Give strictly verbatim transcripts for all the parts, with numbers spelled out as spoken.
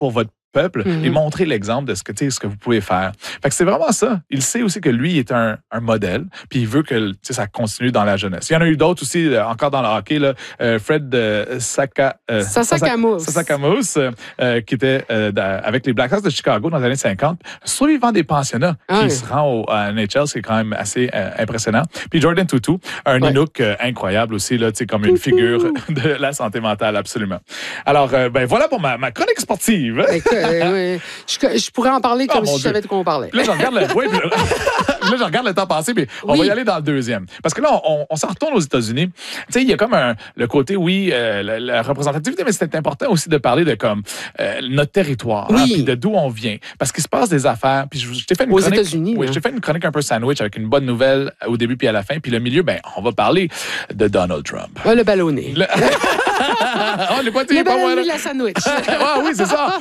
pour votre peuple mm-hmm. et montrer l'exemple de ce que, ce que vous pouvez faire. Fait que c'est vraiment ça. Il sait aussi que lui est un, un modèle, puis il veut que ça continue dans la jeunesse. Il y en a eu d'autres aussi, euh, encore dans le hockey, là, euh, Fred euh, Saka, euh, Sasakamoose, Sasakamoose euh, qui était euh, avec les Blackhawks de Chicago dans les années cinquante, survivant des pensionnats, ah, qui oui. se rend au, à N H L, c'est quand même assez euh, impressionnant. Puis Jordan Tootoo, un ouais. Inuk euh, incroyable aussi, là, comme une figure de la santé mentale, absolument. Alors, euh, ben voilà pour ma, ma chronique sportive. Écoute, euh, oui. je, je pourrais en parler comme oh, si je savais de quoi on parlait. Là, je regarde le, oui, là, là, je regarde le temps passé, puis on oui. va y aller dans le deuxième. Parce que là, on, on s'en retourne aux États-Unis. Tu sais, il y a comme un, le côté, oui, euh, la, la représentativité, mais c'est important aussi de parler de comme euh, notre territoire, oui. hein, puis de d'où on vient. Parce qu'il se passe des affaires. Puis je, je t'ai fait une aux chronique. États-Unis. Oui, hein. je t'ai fait une chronique un peu sandwich avec une bonne nouvelle au début puis à la fin. Puis le milieu, ben, on va parler de Donald Trump. Ah, le ballonné. Le... oh, les potes, le ballonné de la sandwich. ah oui, c'est ça.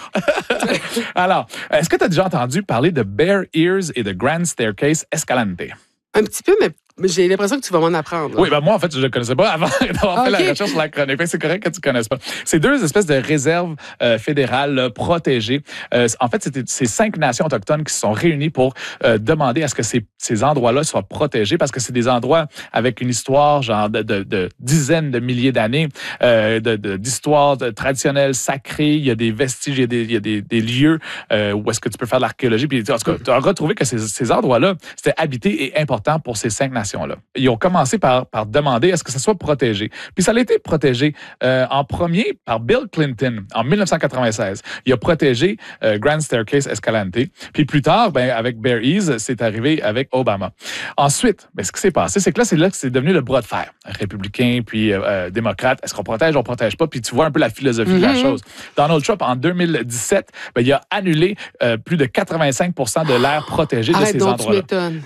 Alors, est-ce que tu as déjà entendu parler de Bear Ears et de Grand Staircase Escalante? Un petit peu, mais j'ai l'impression que tu vas m'en apprendre. Là. Oui, ben moi, en fait, je ne le connaissais pas avant d'avoir okay. fait la recherche sur la chronique. C'est correct que tu ne connaisses pas. C'est deux espèces de réserves euh, fédérales là, protégées. Euh, en fait, c'était ces cinq nations autochtones qui se sont réunies pour euh, demander à ce que ces, ces endroits-là soient protégés parce que c'est des endroits avec une histoire genre de, de, de dizaines de milliers d'années, euh, de, de, d'histoire de, traditionnelle, sacrée. Il y a des vestiges, il y a des, il y a des, des lieux euh, où est-ce que tu peux faire de l'archéologie. Puis, en tout cas, tu as retrouvé que ces, ces endroits-là, c'était habité et important pour ces cinq nations. Là. Ils ont commencé par, par demander à ce que ça soit protégé. Puis ça a été protégé euh, en premier par Bill Clinton en dix-neuf cent quatre-vingt-seize. Il a protégé euh, Grand Staircase Escalante. Puis plus tard, ben, avec Bear Ears, c'est arrivé avec Obama. Ensuite, ben, ce qui s'est passé, c'est que là, c'est là que c'est devenu le bras de fer. Républicain puis euh, démocrate. Est-ce qu'on protège, on protège pas? Puis tu vois un peu la philosophie mm-hmm. de la chose. Donald Trump, en deux mille dix-sept, ben, il a annulé euh, plus de quatre-vingt-cinq pour cent de l'aire protégée Arrête de ces donc, endroits-là. Tu m'étonnes.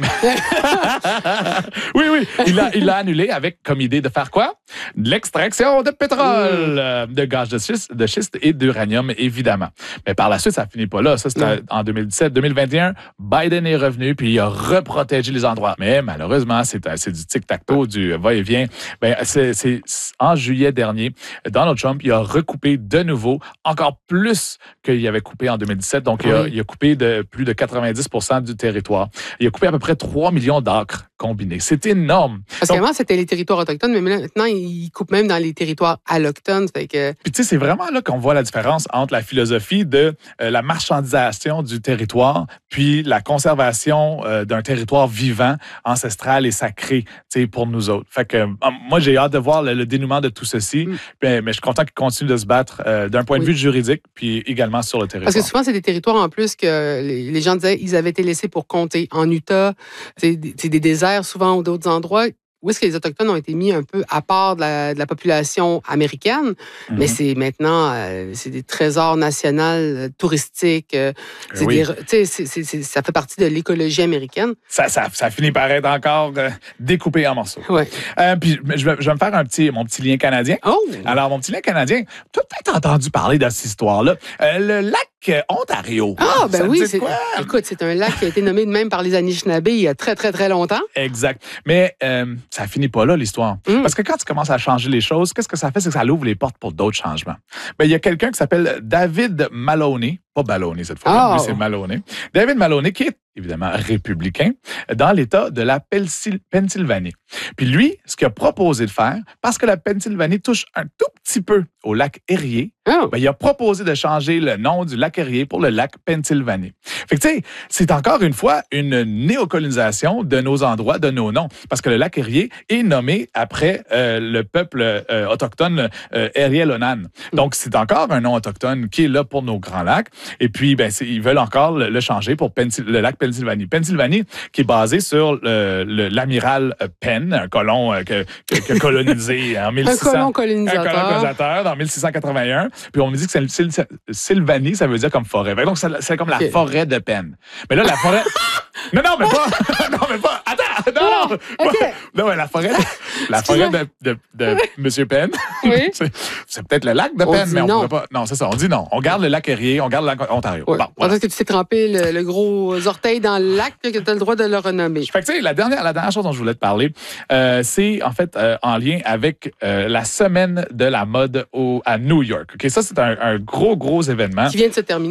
Oui, oui. Il l'a il a annulé avec comme idée de faire quoi? De l'extraction de pétrole, mmh. de gaz de schiste, de schiste et d'uranium, évidemment. Mais par la suite, ça ne finit pas là. Ça, c'était mmh. en deux mille dix-sept. deux mille vingt et un, Biden est revenu puis il a reprotégé les endroits. Mais malheureusement, c'est, c'est du tic-tac-toe, du va-et-vient. Ben, c'est, c'est en juillet dernier, Donald Trump, il a recoupé de nouveau encore plus qu'il avait coupé en deux mille dix-sept. Donc, mmh. il, a, il a coupé de plus de quatre-vingt-dix pour cent du territoire. Il a coupé à peu près trois millions d'acres combinés. C'est énorme. Parce qu'avant, c'était les territoires autochtones, mais maintenant, ils coupent même dans les territoires allochtones. Fait que... Puis tu sais, c'est vraiment là qu'on voit la différence entre la philosophie de euh, la marchandisation du territoire puis la conservation euh, d'un territoire vivant, ancestral et sacré, tu sais, pour nous autres. Fait que euh, moi, j'ai hâte de voir le, le dénouement de tout ceci, mm. mais, mais je suis content qu'ils continuent de se battre euh, d'un point de oui. vue juridique puis également sur le territoire. Parce que souvent, c'est des territoires en plus que les, les gens disaient ils avaient été laissés pour compter. En Utah, c'est des, des déserts souvent ou d'autres endroits où est-ce que les Autochtones ont été mis un peu à part de la, de la population américaine, mm-hmm. mais c'est maintenant, euh, c'est des trésors nationaux euh, touristiques. Euh, c'est oui. des, c'est, c'est, c'est, ça fait partie de l'écologie américaine. Ça, ça, ça finit par être encore euh, découpé en morceaux. Ouais. Euh, puis je vais, je vais me faire un petit, mon petit lien canadien. Oh! Alors, mon petit lien canadien, tu as peut-être entendu parler de cette histoire-là. Euh, le lac Ontario. Ah, ben ça oui. C'est, écoute, c'est un lac qui a été nommé de même par les Anishinaabe il y a très, très, très longtemps. Exact. Mais euh, ça finit pas là, l'histoire. Mm. Parce que quand tu commences à changer les choses, qu'est-ce que ça fait? C'est que ça ouvre les portes pour d'autres changements. Ben, il y a quelqu'un qui s'appelle David Maloney. Pas Maloney cette fois, oh. lui, c'est Maloney. David Maloney, qui est évidemment républicain, dans l'État de la Pennsylvanie. Puis lui, ce qu'il a proposé de faire, parce que la Pennsylvanie touche un tout petit peu au lac Erie, oh. ben, il a proposé de changer le nom du lac Erie pour le lac Pennsylvanie. Fait que tu sais, c'est encore une fois une néocolonisation de nos endroits, de nos noms, parce que le lac Erie est nommé après euh, le peuple euh, autochtone euh, Erie-Lonan. Donc, c'est encore un nom autochtone qui est là pour nos grands lacs. Et puis, ben, ils veulent encore le, le changer pour Pensil- le lac Pennsylvanie. Pennsylvanie, qui est basé sur le, le, l'amiral Penn, un colon euh, que, que, que colonisé en mille six cents. Un colon colonisateur. Un colon colonisateur dans mille six cent quatre-vingt-un. Puis on me dit que c'est, c'est, Sylvanie, ça veut dire comme forêt. Donc, c'est, c'est comme okay. la forêt de Penn. Mais là, la forêt... Non, non, mais pas... non, mais pas... Attends! Non, oh, non! Okay. Non, mais la forêt... La forêt de, de, de M. Penn. Oui. c'est, c'est peut-être le lac de on Penn, mais on non. ne pourrait pas... Non, c'est ça. On dit non. On garde le lac Erie, on garde le lac Ontario. Oui. Bon, voilà. Parce que tu t'es trempé le, le gros orteil dans le lac, que tu as le droit de le renommer. Fait que, tu sais, la dernière, la dernière chose dont je voulais te parler, euh, c'est en fait euh, en lien avec euh, la semaine de la mode au, à New York. Okay? Ça, c'est un, un gros, gros événement. Qui vient de se terminer.